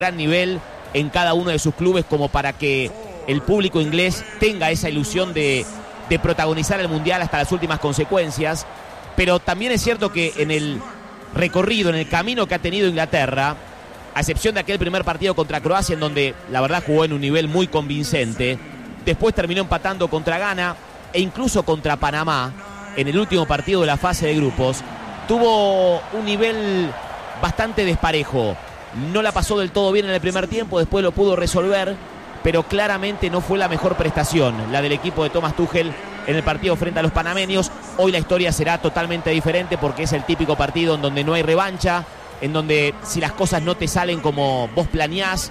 gran nivel en cada uno de sus clubes como para que el público inglés tenga esa ilusión de protagonizar el Mundial hasta las últimas consecuencias. Pero también es cierto que en el recorrido, en el camino que ha tenido Inglaterra, a excepción de aquel primer partido contra Croacia, en donde la verdad jugó en un nivel muy convincente, después terminó empatando contra Ghana e incluso contra Panamá en el último partido de la fase de grupos, tuvo un nivel bastante desparejo. No la pasó del todo bien en el primer tiempo, después lo pudo resolver, pero claramente no fue la mejor prestación la del equipo de Thomas Tuchel en el partido frente a los panameños. Hoy la historia será totalmente diferente porque es el típico partido en donde no hay revancha, en donde si las cosas no te salen como vos planeás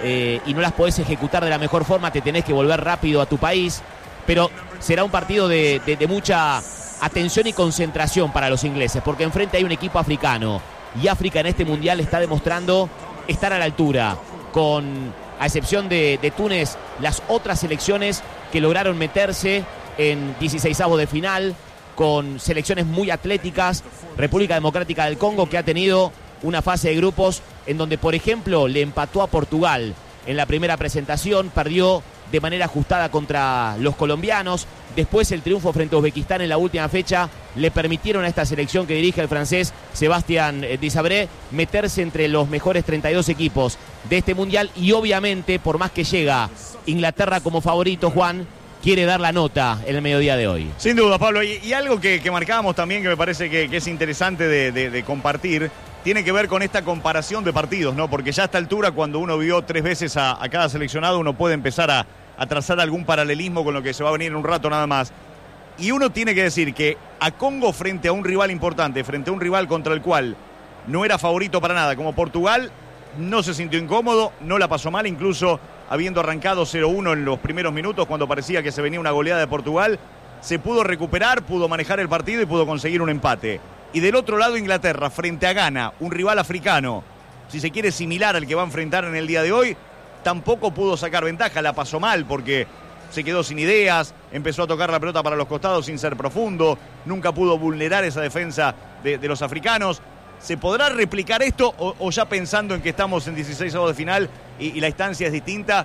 y no las podés ejecutar de la mejor forma, te tenés que volver rápido a tu país. Pero será un partido de mucha atención y concentración para los ingleses, porque enfrente hay un equipo africano y África en este mundial está demostrando estar a la altura, con, a excepción de Túnez, las otras selecciones que lograron meterse en 16avos de final, con selecciones muy atléticas. República Democrática del Congo, que ha tenido una fase de grupos en donde, por ejemplo, le empató a Portugal en la primera presentación, perdió de manera ajustada contra los colombianos. Después el triunfo frente a Uzbekistán en la última fecha le permitieron a esta selección que dirige el francés Sébastien Desabré meterse entre los mejores 32 equipos de este mundial. Y obviamente, por más que llega Inglaterra como favorito, Juan, quiere dar la nota en el mediodía de hoy. Sin duda, Pablo. Y algo que marcábamos también, que me parece que es interesante de compartir, tiene que ver con esta comparación de partidos, ¿no? Porque ya a esta altura, cuando uno vio 3 veces a cada seleccionado, uno puede empezar a trazar algún paralelismo con lo que se va a venir en un rato nada más. Y uno tiene que decir que a Congo, frente a un rival importante, frente a un rival contra el cual no era favorito para nada, como Portugal, no se sintió incómodo, no la pasó mal, incluso habiendo arrancado 0-1 en los primeros minutos, cuando parecía que se venía una goleada de Portugal, se pudo recuperar, pudo manejar el partido y pudo conseguir un empate. Y del otro lado, Inglaterra, frente a Ghana, un rival africano, si se quiere, similar al que va a enfrentar en el día de hoy, tampoco pudo sacar ventaja, la pasó mal porque se quedó sin ideas, empezó a tocar la pelota para los costados sin ser profundo, nunca pudo vulnerar esa defensa de los africanos. ¿Se podrá replicar esto o ya pensando en que estamos en 16avos de final y la instancia es distinta,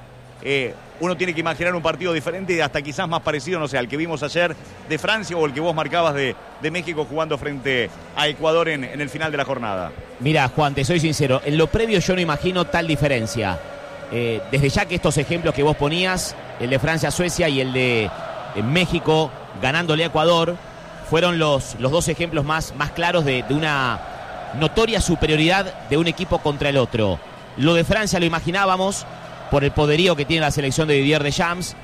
uno tiene que imaginar un partido diferente y hasta quizás más parecido, no sé, al que vimos ayer de Francia o el que vos marcabas de México jugando frente a Ecuador en el final de la jornada? Mira, Juan, te soy sincero, en lo previo yo no imagino tal diferencia. Desde ya que estos ejemplos que vos ponías, el de Francia-Suecia y el de México ganándole a Ecuador, fueron los dos ejemplos más claros de una notoria superioridad de un equipo contra el otro. Lo de Francia lo imaginábamos por el poderío que tiene la selección de Didier Deschamps.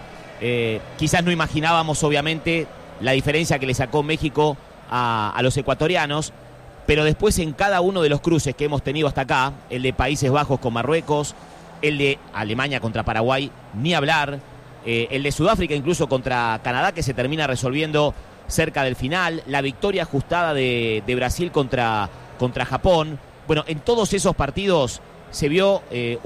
Quizás no imaginábamos, obviamente, la diferencia que le sacó México a los ecuatorianos, pero después en cada uno de los cruces que hemos tenido hasta acá, el de Países Bajos con Marruecos, el de Alemania contra Paraguay, ni hablar, el de Sudáfrica incluso contra Canadá, que se termina resolviendo cerca del final, la victoria ajustada de Brasil contra Japón. Bueno, en todos esos partidos se vio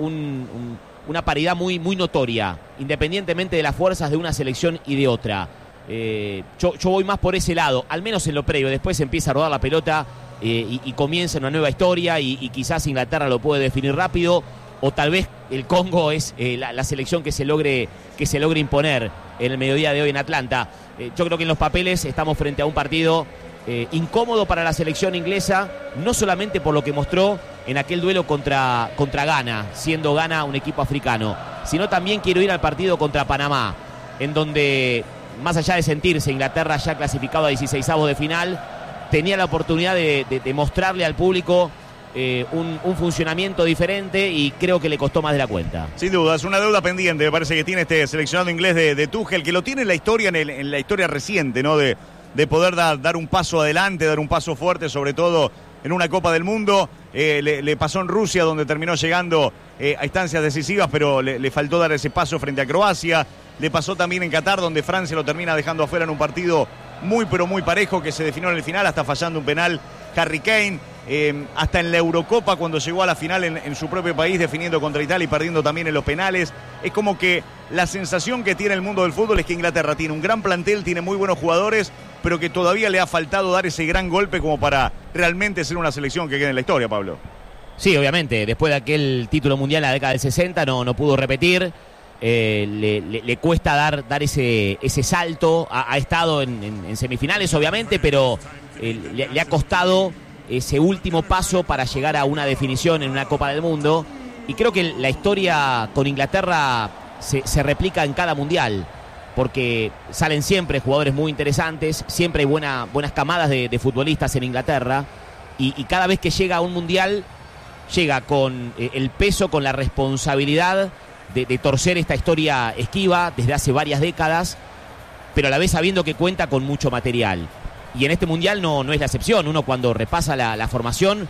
una paridad muy notoria, independientemente de las fuerzas de una selección y de otra. Yo voy más por ese lado, al menos en lo previo. Después empieza a rodar la pelota y comienza una nueva historia y quizás Inglaterra lo puede definir rápido, o tal vez el Congo es la selección que se logre imponer en el mediodía de hoy en Atlanta. Yo creo que en los papeles estamos frente a un partido incómodo para la selección inglesa, no solamente por lo que mostró en aquel duelo contra Ghana, siendo Ghana un equipo africano, sino también quiero ir al partido contra Panamá, en donde, más allá de sentirse Inglaterra ya clasificado a 16avos de final, tenía la oportunidad de mostrarle al público un funcionamiento diferente, y creo que le costó más de la cuenta. Sin duda, es una deuda pendiente, me parece que tiene este seleccionado inglés de Tuchel, que lo tiene en la historia, en la historia reciente, ¿no? De poder dar un paso adelante, dar un paso fuerte, sobre todo en una Copa del Mundo. Le pasó en Rusia, donde terminó llegando a instancias decisivas, pero le faltó dar ese paso frente a Croacia. Le pasó también en Qatar, donde Francia lo termina dejando afuera en un partido muy parejo, que se definió en el final, hasta fallando un penal Harry Kane. Hasta en la Eurocopa, cuando llegó a la final en su propio país, definiendo contra Italia y perdiendo también en los penales. Es como que la sensación que tiene el mundo del fútbol es que Inglaterra tiene un gran plantel, tiene muy buenos jugadores, pero que todavía le ha faltado dar ese gran golpe como para realmente ser una selección que quede en la historia, Pablo. Sí, obviamente, después de aquel título mundial en la década del 60 no pudo repetir. Le cuesta dar ese salto. Ha estado en semifinales, obviamente, pero le ha costado ese último paso para llegar a una definición en una Copa del Mundo. Y creo que la historia con Inglaterra se replica en cada mundial, porque salen siempre jugadores muy interesantes, siempre hay buenas camadas de futbolistas en Inglaterra, y cada vez que llega a un mundial llega con el peso, con la responsabilidad de torcer esta historia esquiva desde hace varias décadas, pero a la vez sabiendo que cuenta con mucho material. Y en este mundial no es la excepción. Uno, cuando repasa la formación,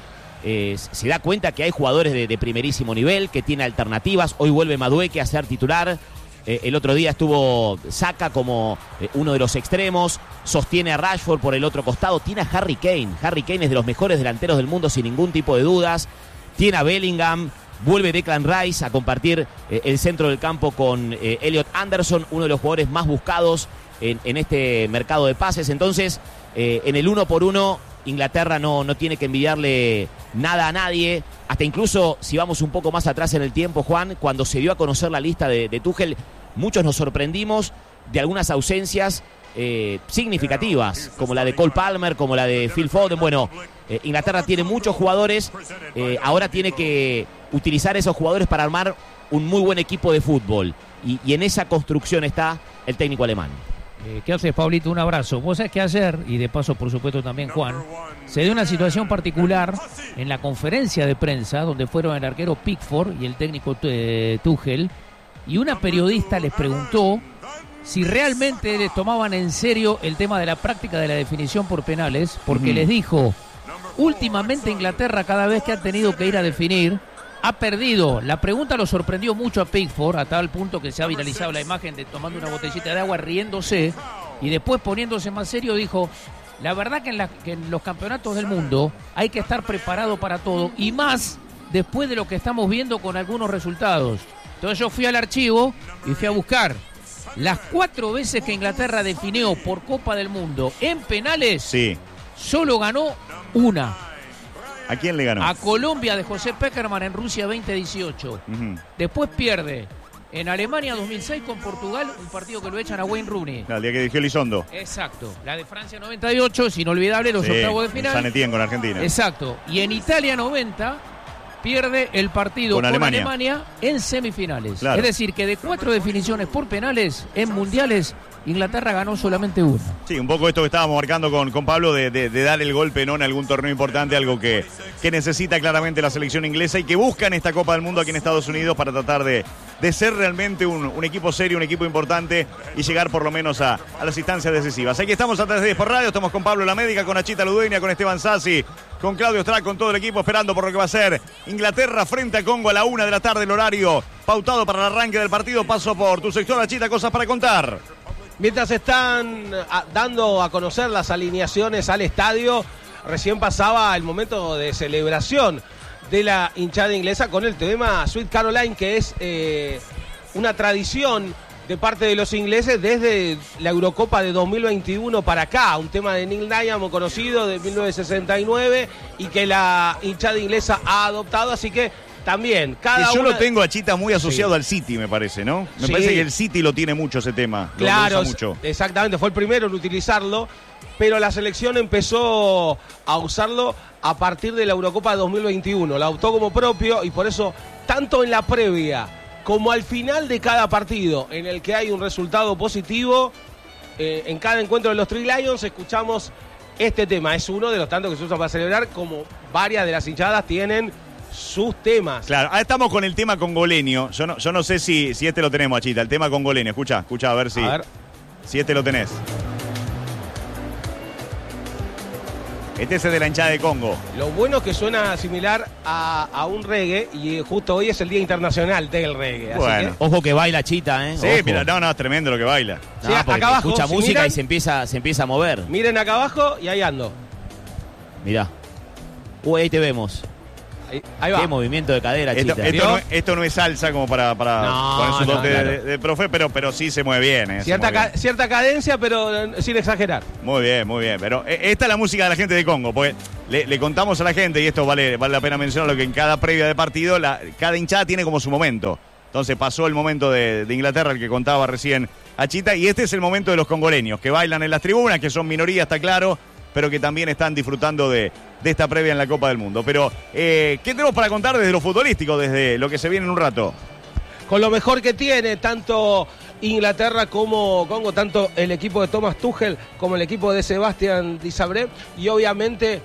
se da cuenta que hay jugadores de primerísimo nivel, que tiene alternativas. Hoy vuelve Madueke a ser titular. El otro día estuvo Saka como uno de los extremos. Sostiene a Rashford por el otro costado. Tiene a Harry Kane. Harry Kane es de los mejores delanteros del mundo sin ningún tipo de dudas. Tiene a Bellingham. Vuelve Declan Rice a compartir el centro del campo con Elliot Anderson, uno de los jugadores más buscados en este mercado de pases. Entonces, en el 1 por 1, Inglaterra no tiene que envidiarle nada a nadie. Hasta incluso, si vamos un poco más atrás en el tiempo, Juan, cuando se dio a conocer la lista de Tuchel, muchos nos sorprendimos de algunas ausencias significativas, como la de Cole Palmer, como la de Phil Foden. Bueno, Inglaterra tiene muchos jugadores, ahora tiene que utilizar esos jugadores para armar un muy buen equipo de fútbol, y en esa construcción está el técnico alemán. ¿Qué haces, Pablito? Un abrazo. Vos sabés que ayer, y de paso por supuesto también Juan, se dio una situación particular en la conferencia de prensa donde fueron el arquero Pickford y el técnico Tuchel, y una periodista les preguntó si realmente les tomaban en serio el tema de la práctica de la definición por penales, porque les dijo: últimamente Inglaterra, cada vez que ha tenido que ir a definir, ha perdido. La pregunta lo sorprendió mucho a Pickford, a tal punto que se ha viralizado la imagen de tomando una botellita de agua, riéndose, y después, poniéndose más serio, dijo: la verdad que en los campeonatos del mundo hay que estar preparado para todo, y más después de lo que estamos viendo con algunos resultados. Entonces yo fui al archivo y fui a buscar las 4 veces que Inglaterra definió por Copa del Mundo en penales. Sí. Solo ganó una. ¿A quién le ganó? A Colombia de José Peckerman en Rusia 2018. Después pierde en Alemania 2006 con Portugal, un partido que lo echan a Wayne Rooney. El día que dirigió Elizondo. Exacto. La de Francia 98, es inolvidable, los octavos de final. San Etienne con Argentina. Exacto. Y en Italia 90 pierde el partido con Alemania en semifinales. Claro. Es decir, que de 4 definiciones por penales en mundiales, Inglaterra ganó solamente una. Sí, un poco esto que estábamos marcando con Pablo de dar el golpe en algún torneo importante, algo que necesita claramente la selección inglesa y que busca en esta Copa del Mundo aquí en Estados Unidos para tratar de ser realmente un equipo serio, un equipo importante y llegar por lo menos a las instancias decisivas. Aquí estamos a través de Sport Radio, estamos con Pablo La Médica, con Achita Ludueña, con Esteban Sassi, con Claudio Strack, con todo el equipo esperando por lo que va a ser Inglaterra frente a Congo a la 1 de la tarde, el horario pautado para el arranque del partido. Paso por tu sector, Achita, cosas para contar. Mientras están dando a conocer las alineaciones al estadio, recién pasaba el momento de celebración de la hinchada inglesa con el tema Sweet Caroline, que es una tradición de parte de los ingleses desde la Eurocopa de 2021 para acá, un tema de Neil Diamond conocido de 1969 y que la hinchada inglesa ha adoptado, así que también, yo lo tengo a Chita muy asociado al City, me parece, ¿no? Me parece que el City lo tiene mucho ese tema. Claro, lo usa mucho. Exactamente, fue el primero en utilizarlo, pero la selección empezó a usarlo a partir de la Eurocopa de 2021. La adoptó como propio y por eso, tanto en la previa como al final de cada partido en el que hay un resultado positivo, en cada encuentro de los Three Lions escuchamos este tema. Es uno de los tantos que se usa para celebrar, como varias de las hinchadas tienen sus temas. Claro, ahora estamos con el tema congoleño. Yo no sé si este lo tenemos, Achita, el tema congoleño. Escucha a ver si este lo tenés. Este es el de la hinchada de Congo. Lo bueno es que suena similar a un reggae y justo hoy es el Día Internacional del Reggae. Bueno. Así que... Ojo que baila Chita, ¿eh? Sí, Ojo. mira, no, es tremendo lo que baila. Sí, acá abajo, escucha música miran, y se empieza a mover. Miren acá abajo y ahí ando. Mirá. Ahí te vemos. Ahí va. Qué movimiento de cadera, Chita. Esto no es salsa como para poner su dote de profe, pero sí se mueve bien. Cierta cadencia, pero sin exagerar. Muy bien, muy bien. Pero esta es la música de la gente de Congo, porque le contamos a la gente, y esto vale la pena mencionarlo, que en cada previa de partido, cada hinchada tiene como su momento. Entonces pasó el momento de Inglaterra, el que contaba recién a Chita, y este es el momento de los congoleños, que bailan en las tribunas, que son minoría, está claro, pero que también están disfrutando de esta previa en la Copa del Mundo. Pero, ¿qué tenemos para contar desde lo futbolístico, desde lo que se viene en un rato? Con lo mejor que tiene, tanto Inglaterra como Congo, tanto el equipo de Thomas Tuchel como el equipo de Sebastián Desabre, y obviamente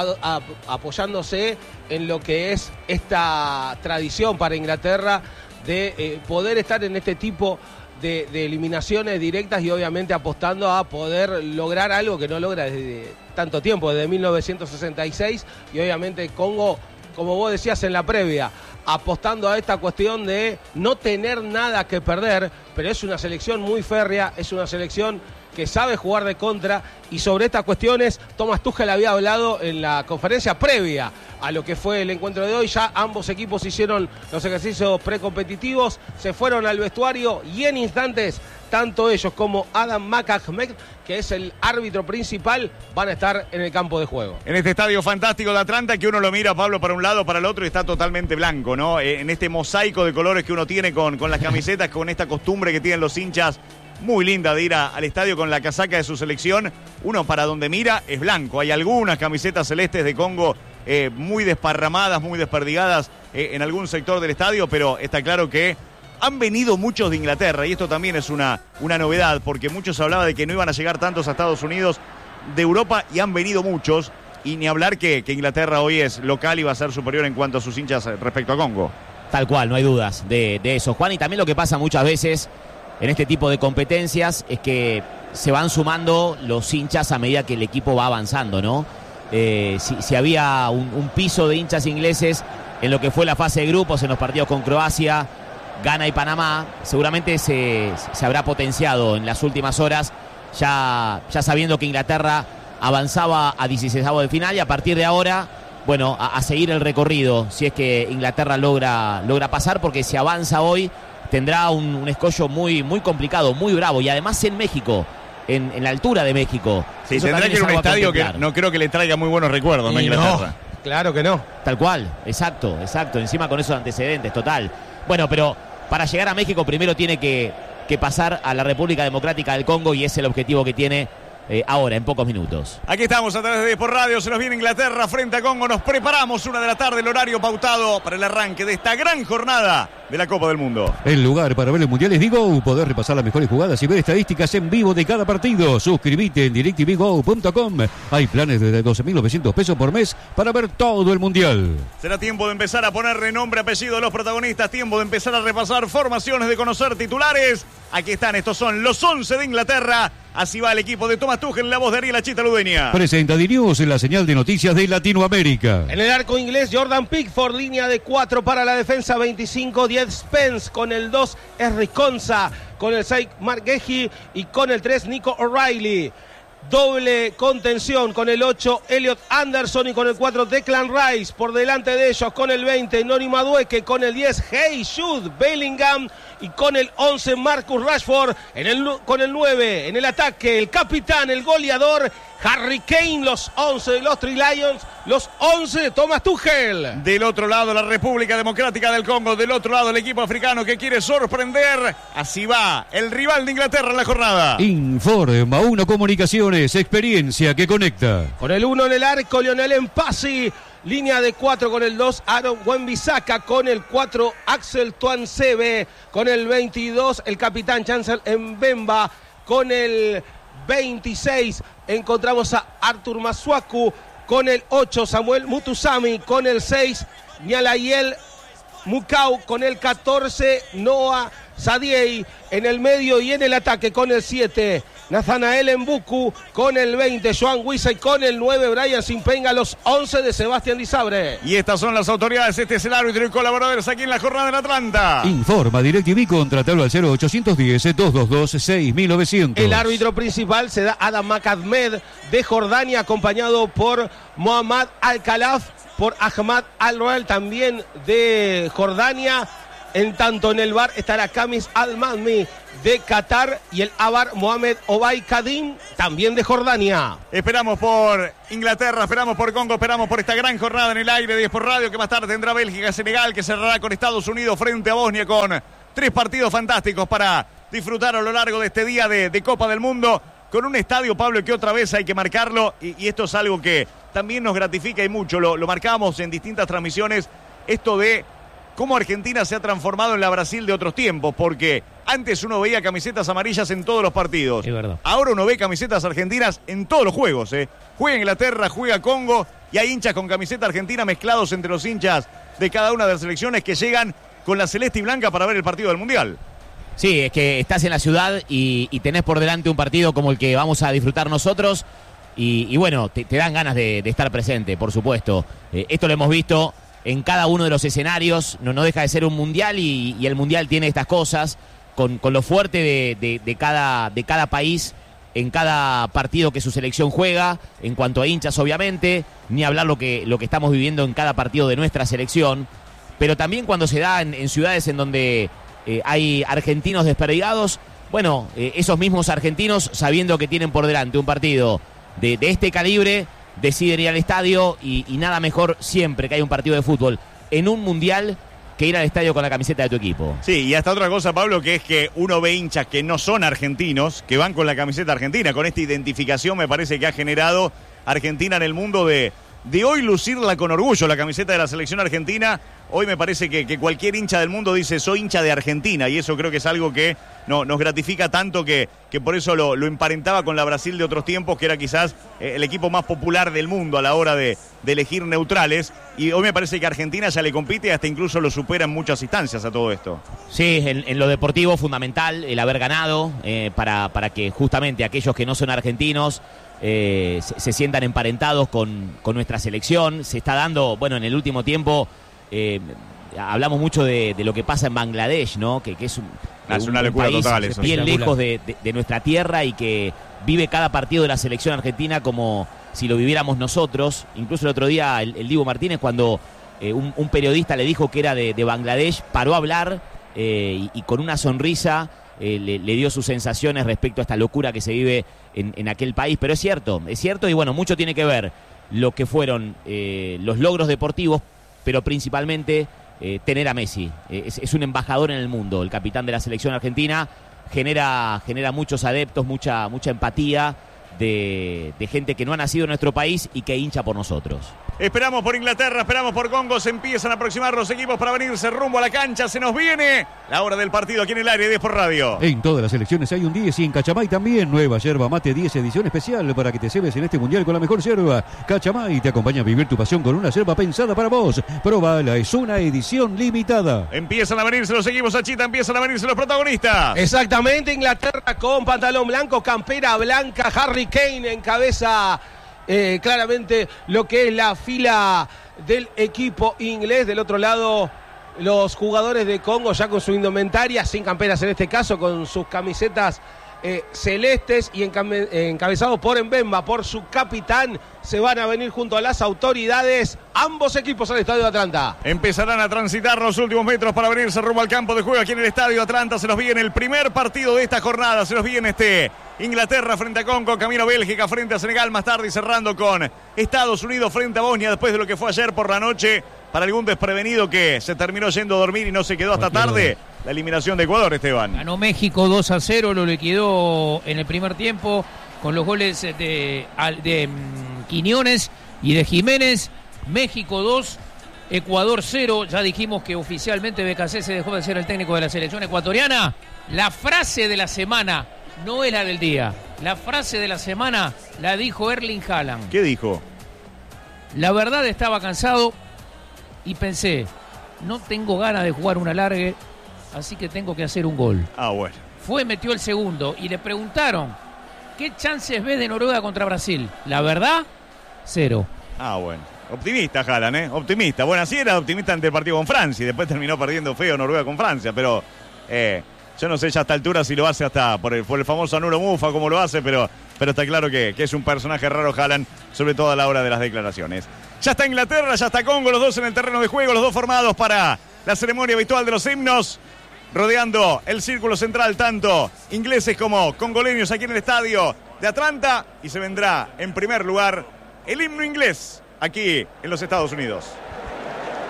apoyándose en lo que es esta tradición para Inglaterra de poder estar en este tipo de eliminaciones directas y obviamente apostando a poder lograr algo que no logra desde tanto tiempo, desde 1966, y obviamente Congo, como vos decías en la previa, apostando a esta cuestión de no tener nada que perder, pero es una selección muy férrea, es una selección que sabe jugar de contra, y sobre estas cuestiones Thomas Tuchel había hablado en la conferencia previa a lo que fue el encuentro de hoy. Ya ambos equipos hicieron los ejercicios precompetitivos, se fueron al vestuario y en instantes tanto ellos como Adam McAhmed, que es el árbitro principal, van a estar en el campo de juego. En este estadio fantástico de Atlanta, que uno lo mira, Pablo, para un lado, para el otro, y está totalmente blanco, ¿no? En este mosaico de colores que uno tiene con las camisetas, con esta costumbre que tienen los hinchas, muy linda de ir al estadio con la casaca de su selección. Uno para donde mira es blanco. Hay algunas camisetas celestes de Congo muy desparramadas, muy desperdigadas en algún sector del estadio, pero está claro que han venido muchos de Inglaterra, y esto también es una novedad, porque muchos hablaban de que no iban a llegar tantos a Estados Unidos de Europa, y han venido muchos, y ni hablar que Inglaterra hoy es local y va a ser superior en cuanto a sus hinchas respecto a Congo. Tal cual, no hay dudas de eso, Juan. Y también lo que pasa muchas veces en este tipo de competencias es que se van sumando los hinchas a medida que el equipo va avanzando, ¿no? Si había un piso de hinchas ingleses en lo que fue la fase de grupos, en los partidos con Croacia, Ghana y Panamá, seguramente se habrá potenciado en las últimas horas, ya sabiendo que Inglaterra avanzaba a 16avos de final, y a partir de ahora, bueno, a seguir el recorrido, si es que Inglaterra logra pasar, porque si avanza hoy tendrá un escollo muy, muy complicado, muy bravo, y además en México, en la altura de México. Sí, tendrá que ir a un estadio que no creo que le traiga muy buenos recuerdos, ¿no? Inglaterra. No, claro que no. Tal cual, exacto, encima con esos antecedentes, total. Bueno, pero para llegar a México primero tiene que pasar a la República Democrática del Congo, y es el objetivo que tiene ahora, en pocos minutos. Aquí estamos a través de Sport Radio, se nos viene Inglaterra frente a Congo. Nos preparamos, 1 de la tarde, el horario pautado para el arranque de esta gran jornada de la Copa del Mundo. El lugar para ver los mundiales Digo, poder repasar las mejores jugadas y ver estadísticas en vivo de cada partido. Suscríbete en DirecTVGo.com. Hay planes desde 12.900 pesos por mes para ver todo el mundial. Será tiempo de empezar a ponerle nombre, apellido a los protagonistas, tiempo de empezar a repasar formaciones, de conocer titulares. Aquí están, estos son los 11 de Inglaterra. Así va el equipo de Thomas Tuchel, la voz de Ariel Chita Ludueña. Presenta Dirius en la señal de noticias de Latinoamérica. En el arco inglés, Jordan Pickford, línea de 4 para la defensa, 25, 10 Spence, con el 2 es Riconza, con el 6 Mark Gehi y con el 3 Nico O'Reilly. Doble contención con el 8 Elliot Anderson y con el 4 Declan Rice. Por delante de ellos con el 20 Noni Madueke, con el 10 Hey Jude Bellingham y con el 11 Marcus Rashford. Con el 9 en el ataque el capitán, el goleador Harry Kane. Los 11 de los Three Lions, los 11 de Thomas Tuchel. Del otro lado la República Democrática del Congo, del otro lado el equipo africano que quiere sorprender. Así va el rival de Inglaterra en la jornada. Informa Uno Comunicaciones, experiencia que conecta. Con el 1 en el arco, Lionel Mpasi. Línea de 4 con el 2, Aaron Wan-Bissaka, con el 4, Axel Tuanzebe, con el 22, el capitán Chancel Mbemba, con el 26, encontramos a Arthur Masuaku, con el 8, Samuel Mutusami, con el 6, Nyalahiel Mukau, con el 14, Noah Sadiei, en el medio y en el ataque con el 7, Nathanael Mbuku, con el 20 Joan Wisa y con el 9 Brian Simpenga, los 11 de Sebastián Disabre. Y estas son las autoridades, este es el árbitro y colaboradores aquí en la jornada en Atlanta. Informa DirecTV, contratalo al 0810-222-6900. El árbitro principal se da Adam Makadmed de Jordania, acompañado por Mohammad Al-Khalaf, por Ahmad Al-Roel, también de Jordania. En tanto en el VAR estará Kamis Al-Madmi de Qatar y el Abar Mohamed Obay Kadim, también de Jordania. Esperamos por Inglaterra, esperamos por Congo, esperamos por esta gran jornada en el aire de 10 por Radio, que más tarde tendrá Bélgica, Senegal, que cerrará con Estados Unidos frente a Bosnia, con 3 partidos fantásticos para disfrutar a lo largo de este día de Copa del Mundo, con un estadio, Pablo, que otra vez hay que marcarlo, y esto es algo que también nos gratifica y mucho, lo marcamos en distintas transmisiones, esto de cómo Argentina se ha transformado en la Brasil de otros tiempos, porque antes uno veía camisetas amarillas en todos los partidos. Es verdad. Ahora uno ve camisetas argentinas en todos los juegos. Juega Inglaterra, juega Congo, y hay hinchas con camiseta argentina mezclados entre los hinchas de cada una de las selecciones que llegan con la celeste y blanca para ver el partido del Mundial. Sí, es que estás en la ciudad y tenés por delante un partido como el que vamos a disfrutar nosotros, y bueno, te dan ganas de estar presente, por supuesto. Esto lo hemos visto en cada uno de los escenarios, no deja de ser un mundial, y el mundial tiene estas cosas, con lo fuerte de cada país en cada partido que su selección juega, en cuanto a hinchas obviamente, ni hablar lo que estamos viviendo en cada partido de nuestra selección, pero también cuando se da en ciudades en donde hay argentinos desperdigados, bueno, esos mismos argentinos, sabiendo que tienen por delante un partido de este calibre, deciden ir al estadio, y nada mejor siempre que hay un partido de fútbol en un mundial que ir al estadio con la camiseta de tu equipo. Sí, y hasta otra cosa, Pablo, que es que uno ve hinchas que no son argentinos, que van con la camiseta argentina, con esta identificación me parece que ha generado Argentina en el mundo de hoy lucirla con orgullo, la camiseta de la selección argentina. Hoy me parece que cualquier hincha del mundo dice soy hincha de Argentina, y eso creo que es algo que nos gratifica tanto, que por eso lo emparentaba con la Brasil de otros tiempos, que era quizás el equipo más popular del mundo a la hora de elegir neutrales, y hoy me parece que Argentina ya le compite y hasta incluso lo supera en muchas instancias a todo esto. Sí, en lo deportivo fundamental el haber ganado, para que justamente aquellos que no son argentinos se sientan emparentados con nuestra selección. Se está dando, bueno, en el último tiempo hablamos mucho de lo que pasa en Bangladesh, ¿no? Que es una locura país total eso. bien lejos de nuestra tierra, y que vive cada partido de la selección argentina como si lo viviéramos nosotros. Incluso el otro día el Dibu Martínez, cuando un periodista le dijo que era de Bangladesh, paró a hablar y con una sonrisa le dio sus sensaciones respecto a esta locura que se vive en aquel país. Pero es cierto, y bueno, mucho tiene que ver lo que fueron los logros deportivos, pero principalmente tener a Messi. Es un embajador en el mundo, el capitán de la selección argentina, genera muchos adeptos, mucha empatía de gente que no ha nacido en nuestro país y que hincha por nosotros. Esperamos por Inglaterra, esperamos por Congo, se empiezan a aproximar los equipos para venirse rumbo a la cancha, se nos viene la hora del partido aquí en el área de 10 por Radio. En todas las selecciones hay un 10, y en Cachamay también. Nueva yerba mate 10, edición especial para que te cebes en este mundial con la mejor yerba. Cachamay te acompaña a vivir tu pasión con una yerba pensada para vos. Probala, es una edición limitada. Empiezan a venirse los equipos a Chita, empiezan a venirse los protagonistas. Exactamente, Inglaterra con pantalón blanco, campera blanca, Harry Kane encabeza claramente lo que es la fila del equipo inglés. Del otro lado, los jugadores de Congo ya con su indumentaria, sin camperas en este caso, con sus camisetas celestes, y encabezados por Mbemba, por su capitán, se van a venir junto a las autoridades ambos equipos al Estadio de Atlanta. Empezarán a transitar los últimos metros para venirse rumbo al campo de juego aquí en el Estadio de Atlanta. Se nos viene el primer partido de esta jornada, se nos viene Inglaterra frente a Congo, camino Bélgica frente a Senegal, más tarde, y cerrando con Estados Unidos frente a Bosnia, después de lo que fue ayer por la noche, para algún desprevenido que se terminó yendo a dormir y no se quedó hasta tarde, la eliminación de Ecuador, Esteban. Ganó México 2-0, lo liquidó en el primer tiempo con los goles de Quiñones y de Jiménez. México 2, Ecuador 0. Ya dijimos que oficialmente BKC se dejó de ser el técnico de la selección ecuatoriana. La frase de la semana no es la del día. La frase de la semana la dijo Erling Haaland. ¿Qué dijo? La verdad, estaba cansado y pensé, no tengo ganas de jugar un alargue, así que tengo que hacer un gol. Ah, bueno. Metió el segundo y le preguntaron, ¿qué chances ves de Noruega contra Brasil? La verdad, 0. Ah, bueno. Optimista, Haaland, ¿eh? Optimista. Bueno, así era optimista ante el partido con Francia y después terminó perdiendo feo Noruega con Francia, pero yo no sé ya a esta altura si lo hace hasta por el famoso anulo mufa, como lo hace, pero está claro que es un personaje raro Haaland, sobre todo a la hora de las declaraciones. Ya está Inglaterra, ya está Congo, los dos en el terreno de juego, los dos formados para la ceremonia habitual de los himnos, rodeando el círculo central, tanto ingleses como congoleños aquí en el estadio de Atlanta, y se vendrá en primer lugar el himno inglés aquí en los Estados Unidos.